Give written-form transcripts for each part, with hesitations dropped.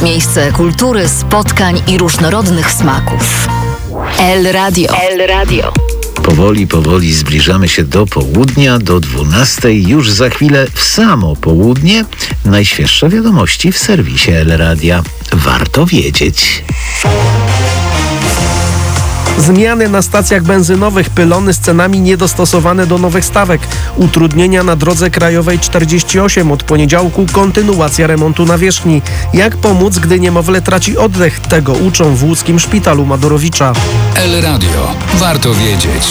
Miejsce kultury, spotkań i różnorodnych smaków. El Radio. El Radio. Powoli zbliżamy się do południa, do 12. Już za chwilę w samo południe. Najświeższe wiadomości w serwisie El Radia. Warto wiedzieć. Zmiany na stacjach benzynowych, pylony z cenami niedostosowane do nowych stawek, utrudnienia na drodze krajowej 48, od poniedziałku kontynuacja remontu nawierzchni. Jak pomóc, gdy niemowlę traci oddech? Tego uczą w łódzkim szpitalu Madurowicza. El Radio. Warto wiedzieć.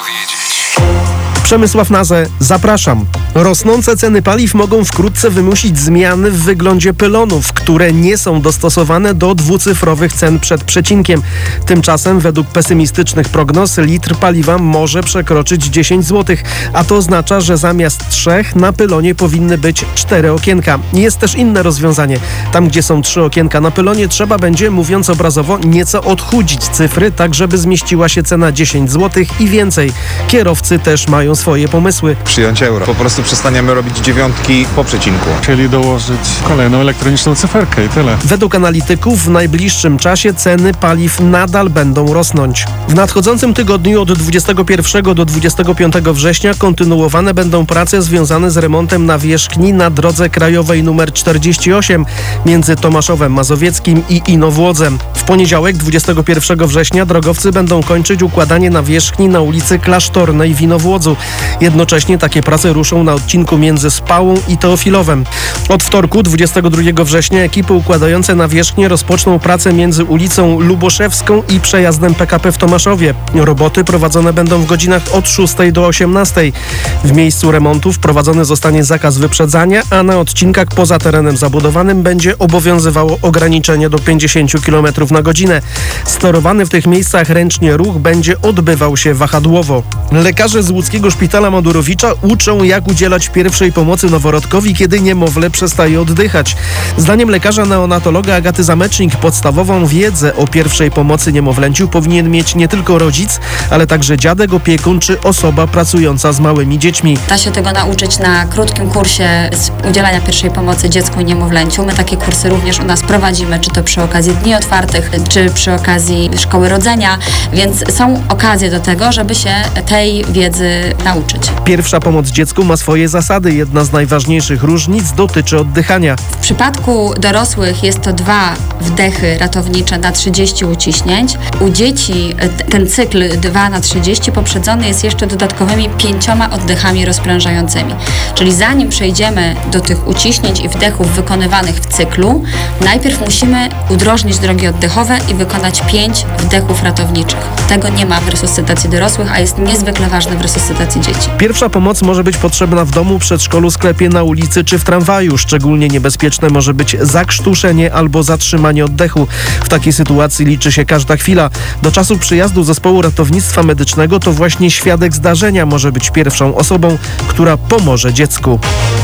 Przemysław Nazę, zapraszam. Rosnące ceny paliw mogą wkrótce wymusić zmiany w wyglądzie pylonów, które nie są dostosowane do dwucyfrowych cen przed przecinkiem. Tymczasem według pesymistycznych prognoz litr paliwa może przekroczyć 10 zł, a to oznacza, że zamiast 3 na pylonie powinny być 4 okienka. Jest też inne rozwiązanie. Tam, gdzie są 3 okienka na pylonie, trzeba będzie, mówiąc obrazowo, nieco odchudzić cyfry, tak żeby zmieściła się cena 10 zł i więcej. Kierowcy też mają swoje pomysły. Przyjąć euro. Po prostu przestaniemy robić dziewiątki po przecinku. Chcieli dołożyć kolejną elektroniczną cyferkę i tyle. Według analityków w najbliższym czasie ceny paliw nadal będą rosnąć. W nadchodzącym tygodniu od 21 do 25 września kontynuowane będą prace związane z remontem nawierzchni na drodze krajowej nr 48 między Tomaszowem Mazowieckim i Inowłodzem. W poniedziałek 21 września drogowcy będą kończyć układanie nawierzchni na ulicy Klasztornej w Inowłodzu. Jednocześnie takie prace ruszą na odcinku między Spałą i Teofilowem. Od wtorku 22 września ekipy układające nawierzchnię rozpoczną pracę między ulicą Luboszewską i przejazdem PKP w Tomaszowie. Roboty prowadzone będą w godzinach od 6 do 18. W miejscu remontu wprowadzony zostanie zakaz wyprzedzania, a na odcinkach poza terenem zabudowanym będzie obowiązywało ograniczenie do 50 km na godzinę. Sterowany w tych miejscach ręcznie ruch będzie odbywał się wahadłowo. Lekarze z łódzkiego szpitala Madurowicza uczą, jak udzielać pierwszej pomocy noworodkowi, kiedy niemowlę przestaje oddychać. Zdaniem lekarza neonatologa Agaty Zamecznik podstawową wiedzę o pierwszej pomocy niemowlęciu powinien mieć nie tylko rodzic, ale także dziadek, opiekun czy osoba pracująca z małymi dziećmi. Da się tego nauczyć na krótkim kursie z udzielania pierwszej pomocy dziecku i niemowlęciu. My takie kursy również u nas prowadzimy, czy to przy okazji Dni Otwartych, czy przy okazji Szkoły Rodzenia, więc są okazje do tego, żeby się tej wiedzy nauczyć. Pierwsza pomoc dziecku ma swoje zasady. Jedna z najważniejszych różnic dotyczy oddychania. W przypadku dorosłych jest to 2 wdechy ratownicze na 30 uciśnięć. U dzieci ten cykl 2 na 30 poprzedzony jest jeszcze dodatkowymi 5 oddechami rozprężającymi. Czyli zanim przejdziemy do tych uciśnięć i wdechów wykonywanych w cyklu, najpierw musimy udrożnić drogi oddechowe i wykonać 5 wdechów ratowniczych. Tego nie ma w resuscytacji dorosłych, a jest niezwykle ważne w resuscytacji dzieci. Pierwsza pomoc może być potrzebna w domu, przedszkolu, sklepie, na ulicy czy w tramwaju. Szczególnie niebezpieczne może być zakrztuszenie albo zatrzymanie oddechu. W takiej sytuacji liczy się każda chwila. Do czasu przyjazdu zespołu ratownictwa medycznego to właśnie świadek zdarzenia może być pierwszą osobą, która pomoże dziecku.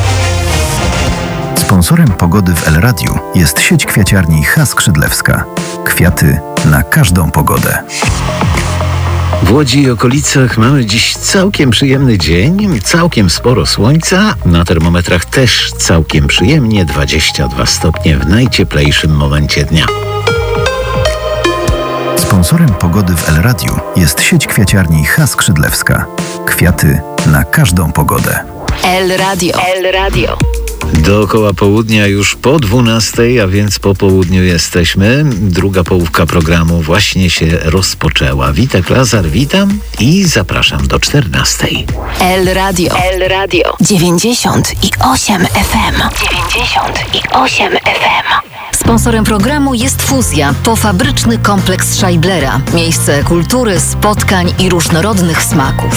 Sponsorem pogody w El Radiu jest sieć kwiaciarni H. Skrzydlewska. Kwiaty na każdą pogodę. W Łodzi i okolicach mamy dziś całkiem przyjemny dzień, całkiem sporo słońca, na termometrach też całkiem przyjemnie, 22 stopnie w najcieplejszym momencie dnia. Sponsorem pogody w El Radiu jest sieć kwiaciarni H. Skrzydlewska. Kwiaty na każdą pogodę. El Radio. El Radio. Dookoła południa już po 12, a więc po południu jesteśmy. Druga połówka programu właśnie się rozpoczęła. Witek Lazar, witam i zapraszam do 14. El Radio. El Radio. 98 FM. 98 FM. Sponsorem programu jest Fuzja, pofabryczny kompleks Scheiblera. Miejsce kultury, spotkań i różnorodnych smaków.